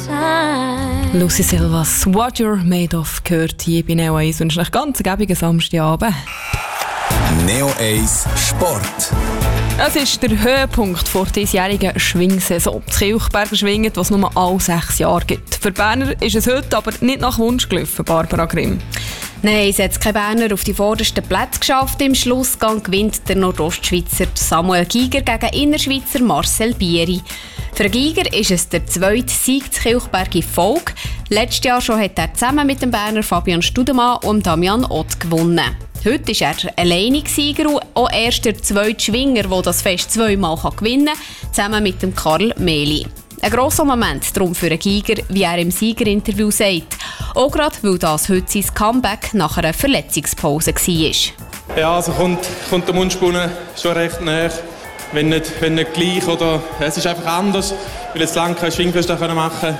Lucy Silvas, What You're Made Of, gehört hier bei Neo 1 und ist einen ganz gäbigen Samstagabend. Neo 1 Sport. Es ist der Höhepunkt vor diesjährigen Schwingsaison. Das Kilchberger Schwingen, das es nur alle 6 Jahre gibt. Für Berner ist es heute aber nicht nach Wunsch gelaufen, Barbara Grimm. Nein, es hat kein Berner auf die vordersten Plätze geschafft. Im Schlussgang gewinnt der Nordostschweizer Samuel Giger gegen Innerschweizer Marcel Bieri. Für Giger ist es der zweite Sieg zu Kilchberg in Folge. Letztes Jahr schon hat er zusammen mit dem Berner Fabian Studemann und Damian Ott gewonnen. Heute war er alleinig Sieger und auch erst der zweite Schwinger, der das Fest zweimal gewinnen kann, zusammen mit dem Karl Mehli. Ein grosser Moment darum für einen Giger, wie er im Siegerinterview sagt. Auch gerade, weil das heute sein Comeback nach einer Verletzungspause war. Ja, also kommt der Mundspunnen schon recht nahe. Wenn nicht gleich, oder es ist einfach anders, weil jetzt lange kein Schwingfest machen konnte.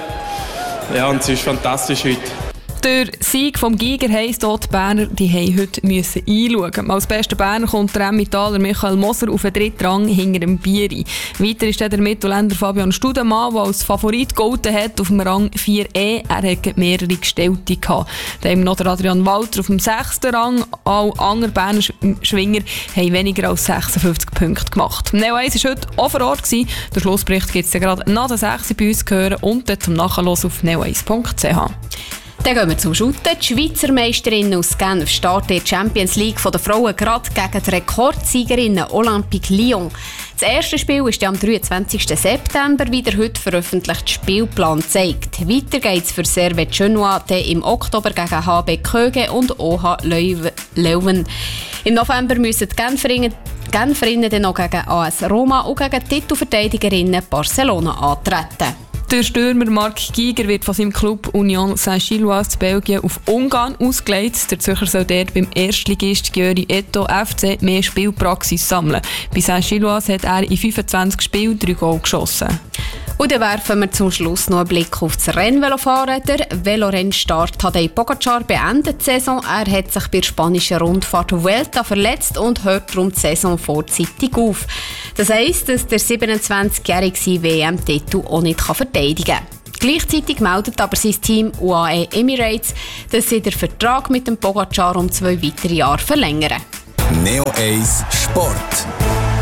Ja, und es ist fantastisch heute. Der Sieg vom Giger heisst, die Berner heute müssen einschauen. Als bester Berner kommt der Emmentaler Michael Moser auf den 3. Rang hinter dem Bieri. Weiter ist der Mittelländer Fabian Studemann, der als Favorit gegolten hat auf dem Rang 4E. Er hat mehrere Gestellte gehabt. Dann noch der Adrian Walter auf dem 6. Rang. Alle anderen Berner Schwinger haben weniger als 56 Punkte gemacht. Neo 1 war heute auch vor Ort. Der Schlussbericht gibt es gerade nach der 6 bei uns zu hören und dann zum Nachhören auf neo1.ch. Dann gehen wir zum Shooten. Die Schweizer Meisterinnen aus Genf starten in der Champions League der Frauen gerade gegen die Rekordsiegerin Olympique Lyon. Das erste Spiel ist am 23. September, wie der heute veröffentlichte Spielplan zeigt. Weiter geht es für Servette Genoa im Oktober gegen HB Köge und OH Leuven. Im November müssen die Genferinnen dann noch gegen AS Roma und gegen die Titelverteidigerinnen Barcelona antreten. Der Stürmer Marc Giger wird von seinem Club Union Saint-Gilloise zu Belgien auf Ungarn ausgelegt. Der Zürcher soll dort beim Erstligist Győri Eto FC mehr Spielpraxis sammeln. Bei Saint-Gilloise hat er in 25 Spielen 3 Goal geschossen. Und dann werfen wir zum Schluss noch einen Blick auf das Rennvelofahren. Der Velorennstart hat Pogacar beendet die Saison. Er hat sich bei der spanischen Rundfahrt Vuelta verletzt und hört darum die Saison vorzeitig auf. Das heisst, dass der 27-jährige WM-Titel auch nicht verteidigen kann. Gleichzeitig meldet aber sein Team UAE Emirates, dass sie den Vertrag mit dem Pogacar um 2 weitere Jahre verlängern. Neo 1 Sport.